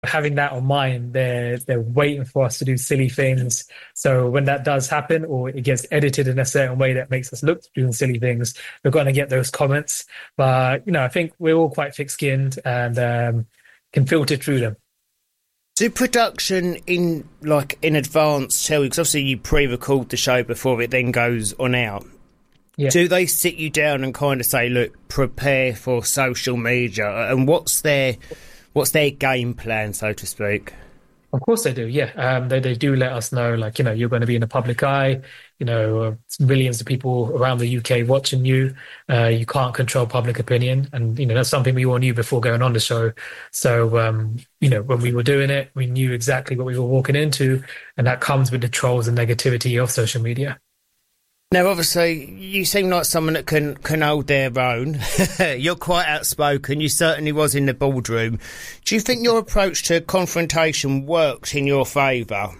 having that on mind, they're waiting for us to do silly things. So when that does happen, or it gets edited in a certain way that makes us look doing silly things, we're going to get those comments. But I think we're all quite thick-skinned and can filter through them. Do production in advance tell you, because obviously you pre-record the show before it then goes on out. Yeah. Do they sit you down and kind of say, look, prepare for social media, and what's their game plan, so to speak? Of course they do, yeah. They do let us know, like, you're going to be in the public eye, millions of people around the UK watching you. You can't control public opinion. And, that's something we all knew before going on the show. So, when we were doing it, we knew exactly what we were walking into. And that comes with the trolls and negativity of social media. Now, obviously, you seem like someone that can hold their own. You're quite outspoken. You certainly was in the boardroom. Do you think your approach to confrontation worked in your favour?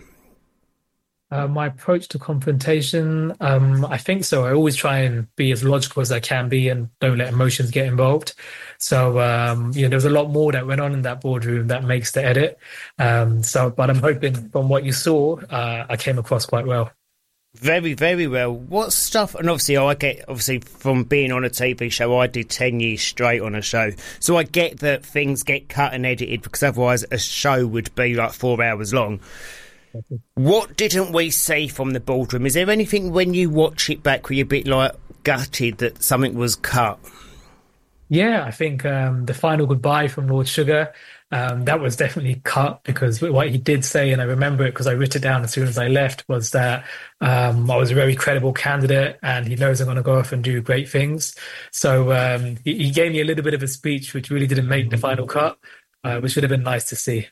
My approach to confrontation, I think so. I always try and be as logical as I can be and don't let emotions get involved. So, there was a lot more that went on in that boardroom that makes the edit. But I'm hoping from what you saw, I came across quite well. Very, very well. What stuff? And obviously from being on a TV show, I did 10 years straight on a show. So I get that things get cut and edited, because otherwise a show would be like 4 hours long. What didn't we see from the boardroom? Is there anything when you watch it back where you're a bit like gutted that something was cut? Yeah, I think the final goodbye from Lord Sugar, that was definitely cut, because what he did say, and I remember it because I wrote it down as soon as I left, was that I was a very credible candidate and he knows I'm going to go off and do great things. So he gave me a little bit of a speech which really didn't make the final cut, which would have been nice to see.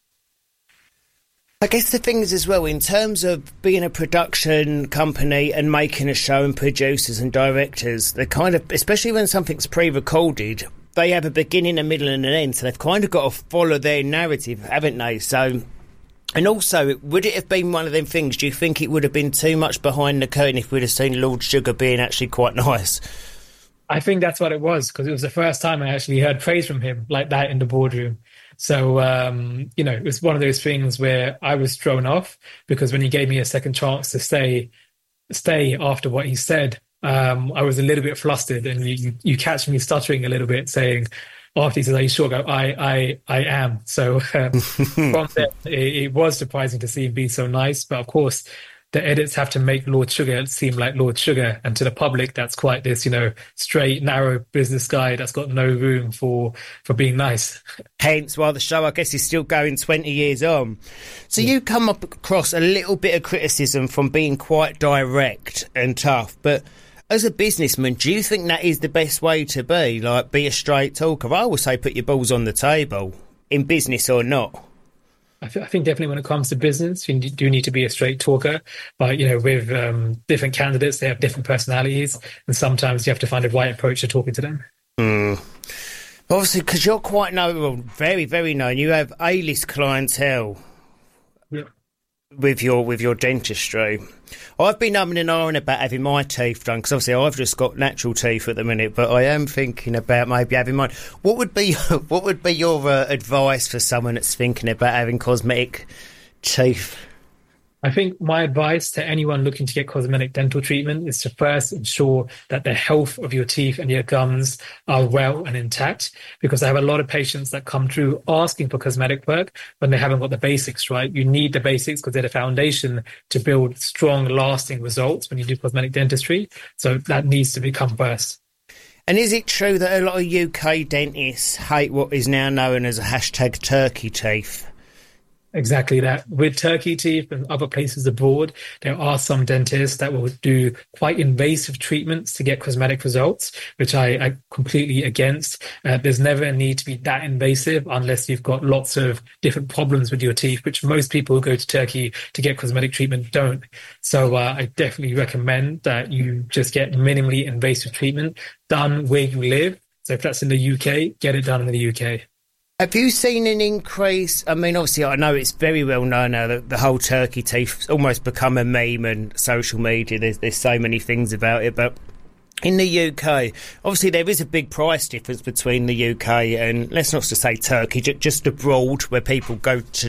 I guess the thing is as well, in terms of being a production company and making a show, and producers and directors, they kind of, especially when something's pre-recorded, they have a beginning, a middle and an end, so they've kind of got to follow their narrative, haven't they? So, and also, would it have been one of them things, do you think it would have been too much behind the curtain if we'd have seen Lord Sugar being actually quite nice? I think that's what it was, because it was the first time I actually heard praise from him like that in the boardroom. So, it was one of those things where I was thrown off, because when he gave me a second chance to stay after what he said, I was a little bit flustered, and you catch me stuttering a little bit, saying, after he says, "Are you sure?" I go, I am. So from there, it was surprising to see him be so nice. But of course, the edits have to make Lord Sugar seem like Lord Sugar, and to the public, that's quite this, straight, narrow business guy that's got no room for being nice. Hence why the show, I guess, is still going 20 years on. So you come up across a little bit of criticism from being quite direct and tough, but as a businessman, do you think that is the best way to be? Like, be a straight talker? I always say put your balls on the table, in business or not. I think definitely when it comes to business, you do need to be a straight talker. But, with different candidates, they have different personalities. And sometimes you have to find a right approach to talking to them. Obviously, because you're quite known, very, very known. You have A-list clientele. Yeah. With your dentistry. I've been umming and ahhing about having my teeth done, because obviously I've just got natural teeth at the minute, but I am thinking about maybe having mine. What would be your advice for someone that's thinking about having cosmetic teeth? I think my advice to anyone looking to get cosmetic dental treatment is to first ensure that the health of your teeth and your gums are well and intact, because I have a lot of patients that come through asking for cosmetic work when they haven't got the basics right. You need the basics because they're the foundation to build strong, lasting results when you do cosmetic dentistry. So that needs to become first. And is it true that a lot of UK dentists hate what is now known as a hashtag turkey teeth? Exactly that. With turkey teeth and other places abroad, there are some dentists that will do quite invasive treatments to get cosmetic results, which I completely against. There's never a need to be that invasive unless you've got lots of different problems with your teeth, which most people who go to Turkey to get cosmetic treatment don't. So I definitely recommend that you just get minimally invasive treatment done where you live. So if that's in the UK, get it done in the UK. Have you seen an increase? I mean, obviously, I know it's very well known now that the whole turkey teeth almost become a meme and social media. There's so many things about it. But In the UK, obviously there is a big price difference between the UK and, let's not just say Turkey, just abroad where people go to